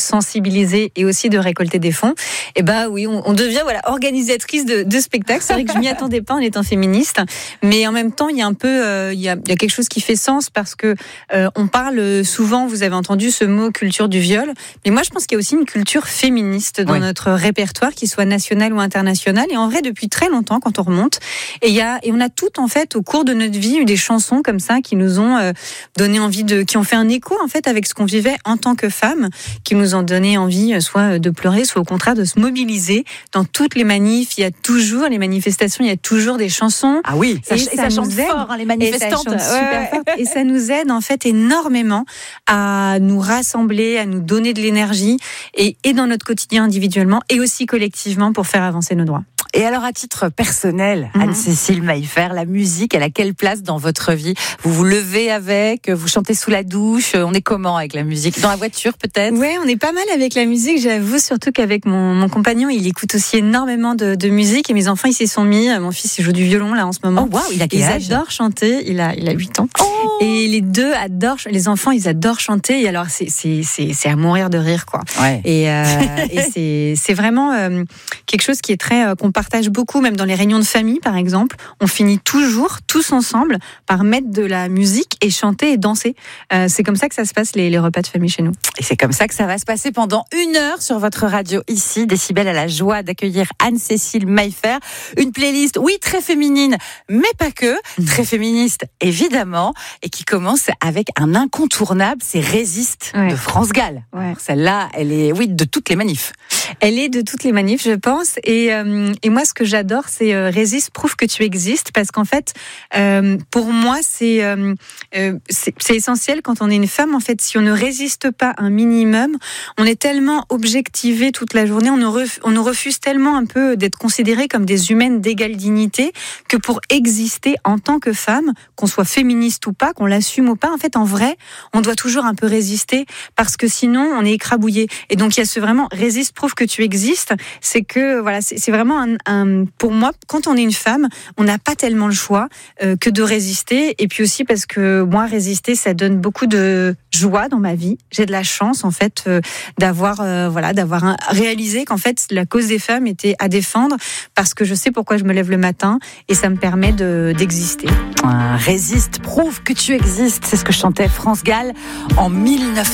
sensibiliser et aussi de récolter des fonds. Et oui, on devient organisatrice de spectacles. C'est vrai que je m'y attendais pas en étant féministe, mais en même temps, il y a un peu, il y a quelque chose qui fait sens parce que on parle souvent, vous avez entendu ce mot culture du viol, mais moi je pense qu'il y a aussi une culture féministe dans notre répertoire, qu'il soit national ou international. Et en vrai, depuis très longtemps, quand on remonte, et on a toutes en fait au cours de notre vie eu des chansons comme ça qui nous ont donné envie qui ont fait un écho en fait avec ce qu'on vivait en tant que femme, qui nous ont donné envie soit de pleurer, soit au contraire de se mobiliser. Dans toutes les manifs, il y a toujours les manifestations, il y a toujours des chansons. Ah oui, ça chante fort, les manifestantes. Et ça chante super fort. Et ça nous aide en fait énormément à nous rassembler, à nous donner de l'énergie et dans notre quotidien individuellement et aussi collectivement pour faire avancer nos droits. Et alors, à titre personnel, Anne-Cécile Maillefer, la musique, elle a quelle place dans votre vie ? Vous vous levez avec, vous chantez sous la douche, on est comment avec la musique ? Dans la voiture peut-être ? Oui, on est pas mal avec la musique, j'avoue, surtout qu'avec mon compagnon, il écoute aussi énormément de musique et mes enfants, ils s'y sont mis. Mon fils, il joue du violon là en ce moment. Oh waouh, il a quel âge ? Ils adorent chanter, il a 8 ans. Oh, et les deux adorent, les enfants, ils adorent chanter. Et alors, c'est à mourir de rire, quoi. Ouais. Et c'est vraiment quelque chose qui est qu'on partage beaucoup, même dans les réunions de famille, par exemple. On finit toujours, tous ensemble, par mettre de la musique et chanter et danser. C'est comme ça que ça se passe, les repas de famille chez nous. Et c'est comme ça que ça va se passer pendant 1 heure sur votre radio ici. Décibel a la joie d'accueillir Anne-Cécile Maillefer. Une playlist, oui, très féminine, mais pas que. Très féministe, évidemment. Et qui commence avec un incontournable, c'est Résiste de France Gall. Ouais. Celle-là, elle est, de toutes les manifs. Elle est de toutes les manifs, je pense. Et moi, ce que j'adore, c'est Résiste, prouve que tu existes. Parce qu'en fait, pour moi, c'est essentiel quand on est une femme. En fait, si on ne résiste pas un minimum, on est tellement objectivé toute la journée, on nous refuse tellement un peu d'être considérées comme des humaines d'égale dignité, que pour exister en tant que femme, qu'on soit féministe ou pas, qu'on l'assume ou pas, en fait, en vrai, on doit toujours un peu résister parce que sinon, on est écrabouillé. Et donc, il y a vraiment résiste, prouve que tu existes. C'est que, c'est vraiment pour moi, quand on est une femme, on n'a pas tellement le choix que de résister. Et puis aussi parce que moi, résister, ça donne beaucoup de joie dans ma vie. J'ai de la chance, en fait, d'avoir réalisé qu'en fait, la cause des femmes était à défendre parce que je sais pourquoi je me lève le matin et ça me permet d'exister. Résiste, prouve que tu existes. C'est ce que chantait France Gall en 1900.